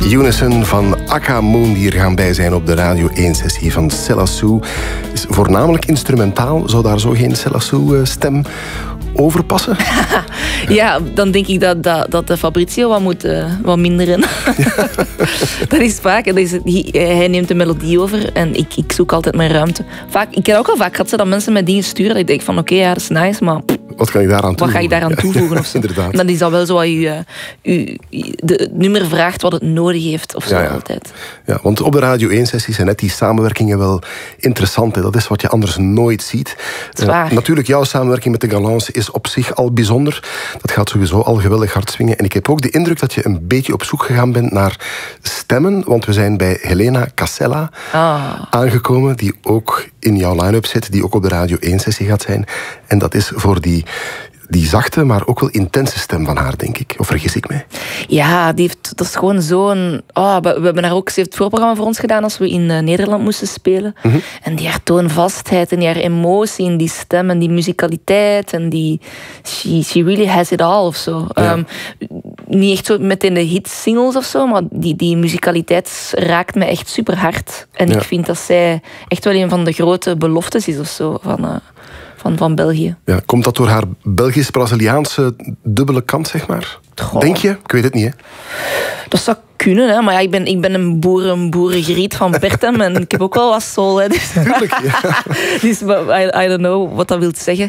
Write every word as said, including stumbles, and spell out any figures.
Unison van Akka Moon, die er gaan bij zijn op de Radio één-sessie van Selassou. Is voornamelijk instrumentaal. Zou daar zo geen Selassou-stem overpassen? Ja, dan denk ik dat, dat, dat de Fabrizio wat moet uh, wat minderen. Dat is vaak. Dat is, hij neemt de melodie over en ik, ik zoek altijd mijn ruimte. Vaak, ik heb ook al vaak gehad dat mensen met dingen sturen. Dat ik denk van oké, okay, ja, dat is nice, maar... Wat kan ik daaraan toevoegen? Wat ga ik daaraan toevoegen? Ja, of zo. Inderdaad. Dan is dat wel zo dat je, je, de, het nummer vraagt wat het nodig heeft. Of zo ja, ja. altijd. Ja, want op de Radio één-sessies zijn net die samenwerkingen wel interessant. Hè. Dat is wat je anders nooit ziet. Uh, natuurlijk, jouw samenwerking met de Galants is op zich al bijzonder. Dat gaat sowieso al geweldig hard swingen. En ik heb ook de indruk dat je een beetje op zoek gegaan bent naar stemmen. Want we zijn bij Helena Casella ah. aangekomen, die ook in jouw line-up zit, die ook op de Radio één-sessie gaat zijn. En dat is voor die... Die zachte, maar ook wel intense stem van haar, denk ik. Of vergis ik mij? Ja, die heeft, dat is gewoon zo'n... Oh, we, we hebben daar ook... Ze heeft het voorprogramma voor ons gedaan als we in uh, Nederland moesten spelen. Mm-hmm. En die haar toonvastheid en die haar emotie in die stem en die musicaliteit en die... She, she really has it all of zo. Ja. Um, niet echt zo meteen de hit-singles of zo, maar die, die musicaliteit raakt me echt super hard. En ja. ik vind dat zij echt wel een van de grote beloftes is of zo van... Uh, Van, van België. Ja, komt dat door haar Belgisch-Braziliaanse dubbele kant, zeg maar? Goh. Denk je? Ik weet het niet, hè? Dat zou kunnen, hè? Maar ja, ik ben, ik ben een, boeren, boerengriet van Bertem en ik heb ook wel wat soul. Hè, dus Tuurlijk, ja. Dus I, I don't know wat dat wil zeggen.